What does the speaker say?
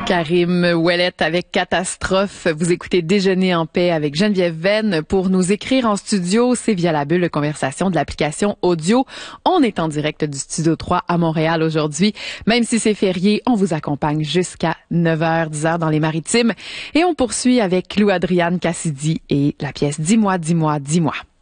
Karim Ouellet avec Catastrophe. Vous écoutez Déjeuner en paix avec Geneviève Venn. Pour nous écrire en studio, c'est via la bulle de conversation de l'application audio. On est en direct du Studio 3 à Montréal aujourd'hui. Même si c'est férié, on vous accompagne jusqu'à 9h, 10h dans les Maritimes. Et on poursuit avec Lou Adriane Cassidy et la pièce Dis-moi, dis-moi, dis-moi.